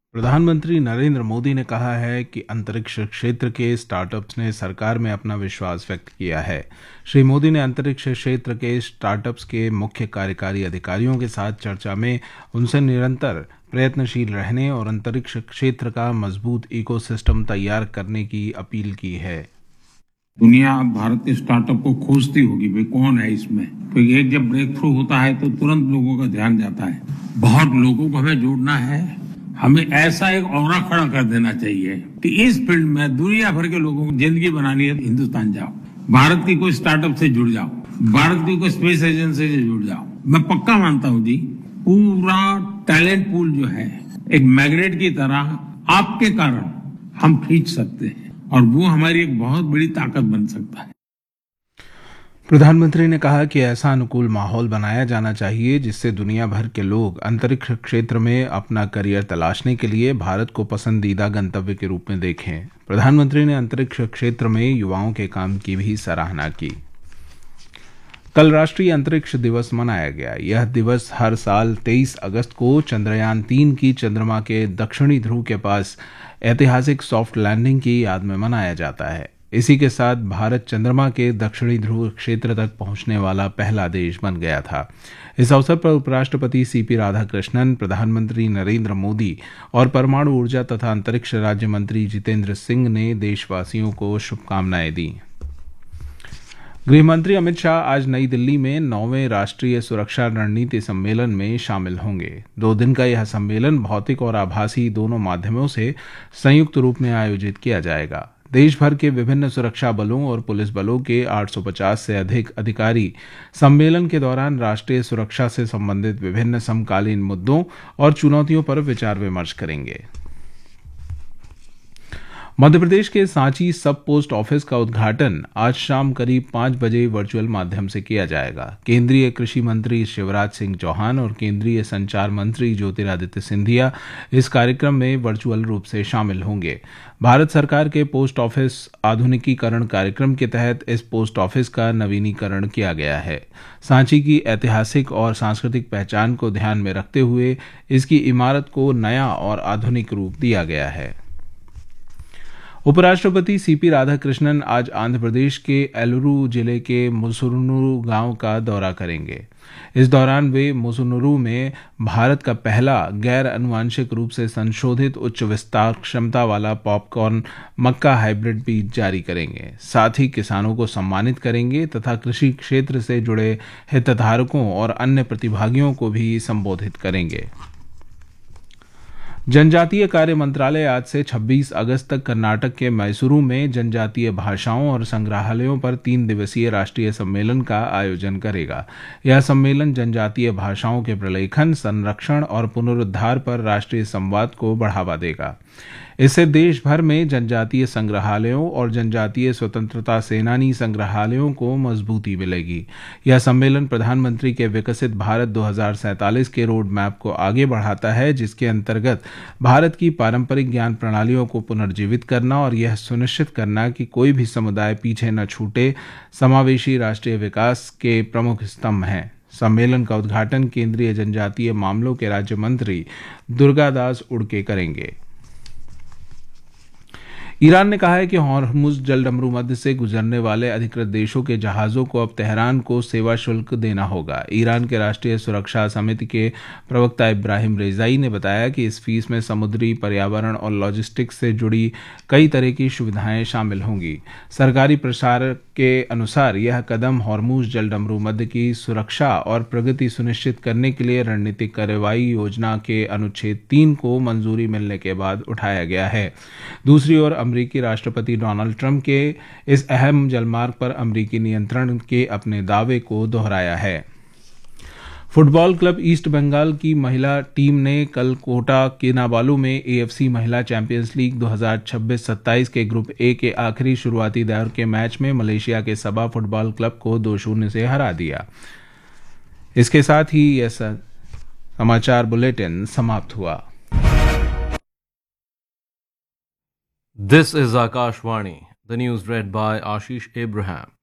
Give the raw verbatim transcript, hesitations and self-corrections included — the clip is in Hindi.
प्रधानमंत्री नरेंद्र मोदी ने कहा है कि अंतरिक्ष क्षेत्र के स्टार्टअप्स ने सरकार में अपना विश्वास व्यक्त किया है। श्री मोदी ने अंतरिक्ष क्षेत्र के स्टार्टअप्स के मुख्य कार्यकारी अधिकारियों के साथ चर्चा में उनसे निरंतर प्रयत्नशील रहने और अंतरिक्ष क्षेत्र का मजबूत इकोसिस्टम तैयार करने की अपील की है। दुनिया अब भारत के स्टार्टअप को खोजती होगी, भाई कौन है इसमें, क्योंकि तो एक जब ब्रेक थ्रू होता है तो तुरंत लोगों का ध्यान जाता है। बहुत लोगों को हमें जोड़ना है, हमें ऐसा एक ऑरा खड़ा कर देना चाहिए कि इस फील्ड में दुनिया भर के लोगों को जिंदगी बनानी है, हिंदुस्तान जाओ, भारत की कोई स्टार्टअप से जुड़ जाओ, भारत की कोई स्पेस एजेंसी से जुड़ जाओ। मैं पक्का मानता हूं जी, पूरा टैलेंट पूल जो है एक मैग्नेट की तरह आपके कारण हम खींच सकते हैं और वो हमारी एक बहुत बड़ी ताकत बन सकता है। प्रधानमंत्री ने कहा कि ऐसा अनुकूल माहौल बनाया जाना चाहिए जिससे दुनिया भर के लोग अंतरिक्ष क्षेत्र में अपना करियर तलाशने के लिए भारत को पसंदीदा गंतव्य के रूप में देखें। प्रधानमंत्री ने अंतरिक्ष क्षेत्र में युवाओं के काम की भी सराहना की। कल राष्ट्रीय अंतरिक्ष दिवस मनाया गया। यह दिवस हर साल तेईस अगस्त को चंद्रयान तीन की चंद्रमा के दक्षिणी ध्रुव के पास ऐतिहासिक सॉफ्ट लैंडिंग की याद में मनाया जाता है। इसी के साथ भारत चंद्रमा के दक्षिणी ध्रुव क्षेत्र तक पहुंचने वाला पहला देश बन गया था। इस अवसर पर उपराष्ट्रपति सीपी राधाकृष्णन, प्रधानमंत्री नरेंद्र मोदी और परमाणु ऊर्जा तथा अंतरिक्ष राज्य मंत्री जितेंद्र सिंह ने देशवासियों को शुभकामनाएं दी। गृहमंत्री अमित शाह आज नई दिल्ली में नौवें राष्ट्रीय सुरक्षा रणनीति सम्मेलन में शामिल होंगे। दो दिन का यह सम्मेलन भौतिक और आभासी दोनों माध्यमों से संयुक्त रूप में आयोजित किया जाएगा। देश भर के विभिन्न सुरक्षा बलों और पुलिस बलों के आठ सौ पचास से अधिक अधिकारी सम्मेलन के दौरान राष्ट्रीय सुरक्षा से संबंधित विभिन्न समकालीन मुद्दों और चुनौतियों पर विचार विमर्श करेंगे। मध्य प्रदेश के सांची सब पोस्ट ऑफिस का उद्घाटन आज शाम करीब पांच बजे वर्चुअल माध्यम से किया जाएगा। केंद्रीय कृषि मंत्री शिवराज सिंह चौहान और केंद्रीय संचार मंत्री ज्योतिरादित्य सिंधिया इस कार्यक्रम में वर्चुअल रूप से शामिल होंगे। भारत सरकार के पोस्ट ऑफिस आधुनिकीकरण कार्यक्रम के तहत इस पोस्ट ऑफिस का नवीनीकरण किया गया है। सांची की ऐतिहासिक और सांस्कृतिक पहचान को ध्यान में रखते हुए इसकी इमारत को नया और आधुनिक रूप दिया गया है। उपराष्ट्रपति सीपी राधाकृष्णन आज आंध्र प्रदेश के एलुरू जिले के मुसुनुरू गांव का दौरा करेंगे। इस दौरान वे मुसुनुरू में भारत का पहला गैर अनुवांशिक रूप से संशोधित उच्च विस्तार क्षमता वाला पॉपकॉर्न मक्का हाइब्रिड बीज जारी करेंगे। साथ ही किसानों को सम्मानित करेंगे तथा कृषि क्षेत्र से जुड़े हितधारकों और अन्य प्रतिभागियों को भी संबोधित करेंगे। जनजातीय कार्य मंत्रालय आज से छब्बीस अगस्त तक कर्नाटक के मैसूरू में जनजातीय भाषाओं और संग्रहालयों पर तीन दिवसीय राष्ट्रीय सम्मेलन का आयोजन करेगा। यह सम्मेलन जनजातीय भाषाओं के प्रलेखन, संरक्षण और पुनरुद्धार पर राष्ट्रीय संवाद को बढ़ावा देगा। इससे देश भर में जनजातीय संग्रहालयों और जनजातीय स्वतंत्रता सेनानी संग्रहालयों को मजबूती मिलेगी। यह सम्मेलन प्रधानमंत्री के विकसित भारत दो हज़ार सैंतालीस के रोड मैप को आगे बढ़ाता है, जिसके अंतर्गत भारत की पारंपरिक ज्ञान प्रणालियों को पुनर्जीवित करना और यह सुनिश्चित करना कि कोई भी समुदाय पीछे न छूटे समावेशी राष्ट्रीय विकास के प्रमुख स्तंभ हैं। सम्मेलन का उद्घाटन केंद्रीय जनजातीय मामलों के राज्य मंत्री दुर्गादास उड़के करेंगे। ईरान ने कहा है कि हॉर्मुज जलडमरू मध्य से गुजरने वाले अधिकृत देशों के जहाजों को अब तेहरान को सेवा शुल्क देना होगा। ईरान के राष्ट्रीय सुरक्षा समिति के प्रवक्ता इब्राहिम रेजाई ने बताया कि इस फीस में समुद्री, पर्यावरण और लॉजिस्टिक्स से जुड़ी कई तरह की सुविधाएं शामिल होंगी। सरकारी प्रसार के अनुसार यह कदम हॉर्मुज जलडमरू मध्य की सुरक्षा और प्रगति सुनिश्चित करने के लिए रणनीतिक कार्रवाई योजना के अनुच्छेद तीन को मंजूरी मिलने के बाद उठाया गया है। दूसरी ओर अमेरिकी राष्ट्रपति डोनाल्ड ट्रंप के इस अहम जलमार्ग पर अमेरिकी नियंत्रण के अपने दावे को दोहराया है। फुटबॉल क्लब ईस्ट बंगाल की महिला टीम ने कल कोटा किनाबालू में एएफसी महिला चैंपियंस लीग दो हज़ार छब्बीस सत्ताईस के ग्रुप ए के आखिरी शुरुआती दौर के मैच में मलेशिया के सबा फुटबॉल क्लब को दो शून्य से हरा दिया। इसके साथ ही यह समाचार बुलेटिन समाप्त हुआ। This is Akashvani, the news read by Ashish Abraham.